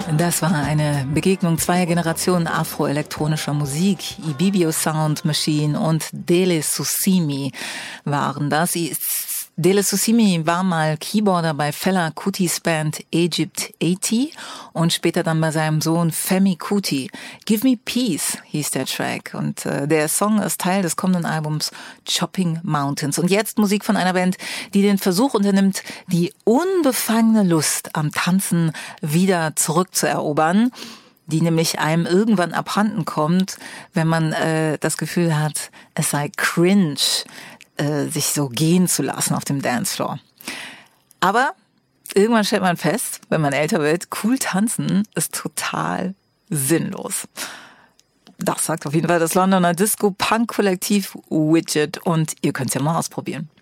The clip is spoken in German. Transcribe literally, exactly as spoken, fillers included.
Das war eine Begegnung zweier Generationen afroelektronischer Musik. Ibibio Sound Machine und Dele Susimi waren das. Dele Susimi war mal Keyboarder bei Fela Kutis Band Egypt achtzig und später dann bei seinem Sohn Femi Kuti. Give Me Peace hieß der Track und äh, der Song ist Teil des kommenden Albums Chopping Mountains. Und jetzt Musik von einer Band, die den Versuch unternimmt, die unbefangene Lust am Tanzen wieder zurückzuerobern, die nämlich einem irgendwann abhanden kommt, wenn man äh, das Gefühl hat, es sei cringe, äh, sich so gehen zu lassen auf dem Dancefloor. Aber irgendwann stellt man fest, wenn man älter wird, cool tanzen ist total sinnlos. Das sagt auf jeden Fall das Londoner Disco-Punk-Kollektiv Widget und ihr könnt es ja mal ausprobieren.